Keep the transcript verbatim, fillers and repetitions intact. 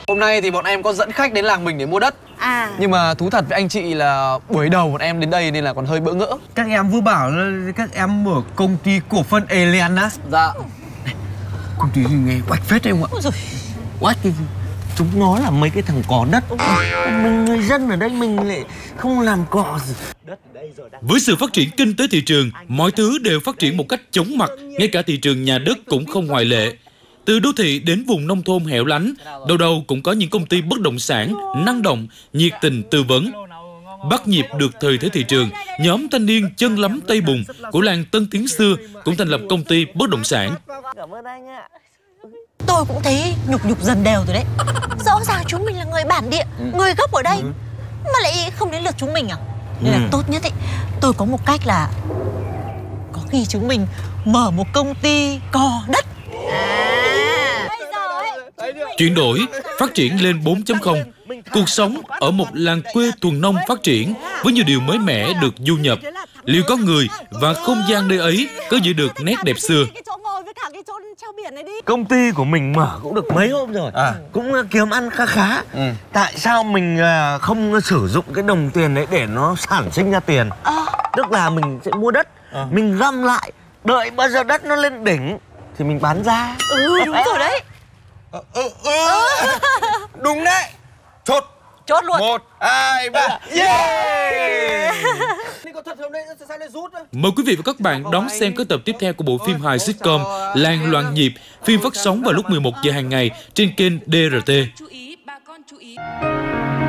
Hôm nay thì bọn em có dẫn khách đến làng mình để mua đất. À. Nhưng mà thú thật với anh chị là buổi đầu bọn em đến đây nên là còn hơi bỡ ngỡ. Các em vừa bảo là các em mở công ty cổ phân Elen á. Dạ. Công ty gì nghe oách phết đấy không ạ? Ôi giời. Oách cái gì? Chúng nó là mấy cái thằng có đất. Mình người dân ở đây mình lại không làm cọ gì. Với sự phát triển kinh tế thị trường, mọi thứ đều phát triển một cách chóng mặt, ngay cả thị trường nhà đất cũng không ngoại lệ. Từ đô thị đến vùng nông thôn hẻo lánh, đâu đâu cũng có những công ty bất động sản, năng động, nhiệt tình tư vấn. Bắt nhịp được thời thế thị trường, nhóm thanh niên chân lắm tay bùn của làng Tân Tiến xưa cũng thành lập công ty bất động sản. Cảm ơn anh ạ. Tôi cũng thấy nhục nhục dần đều rồi đấy. Rõ ràng chúng mình là người bản địa, người gốc ở đây, mà lại không đến lượt chúng mình à? Nên là tốt nhất ấy, tôi có một cách là có khi chúng mình mở một công ty cò đất. À. Chuyển đổi, phát triển lên bốn chấm không. Cuộc sống ở một làng quê thuần nông phát triển với nhiều điều mới mẻ được du nhập. Liệu có người và không gian nơi ấy có giữ được nét đẹp xưa? Công ty của mình mở cũng được mấy hôm rồi, à. cũng kiếm ăn khá khá. Ừ. Tại sao mình không sử dụng cái đồng tiền đấy để nó sản sinh ra tiền? À. Tức là mình sẽ mua đất, à. mình găm lại, đợi bao giờ đất nó lên đỉnh thì mình bán ra. Ừ, đúng rồi đấy. Ừ, ừ, ừ. Đúng đấy. Chốt. Chốt luôn. Một, hai, ba. Yeah. Mời quý vị và các bạn đón xem các tập tiếp theo của bộ phim hài sitcom Làng Loạn Nhịp. Phim phát sóng vào lúc mười một giờ hàng ngày trên kênh đê rờ tê.